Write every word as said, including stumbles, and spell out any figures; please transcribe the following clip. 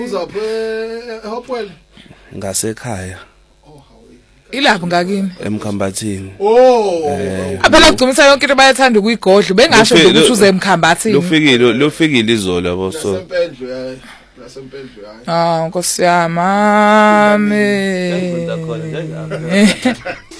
Uzaphe Hopewell ngasekhaya. Ilapho ngakini Emkhambathini. Oh. Aphela kugcumisa yonke into bayathanda ukuyigodla bengasho nje ukuthi uze emkhambathini. Lofikile lofikile izolo yabo so. Nasempendlo yayi. Nasempendlo yayi. Ah, Nkosi yami.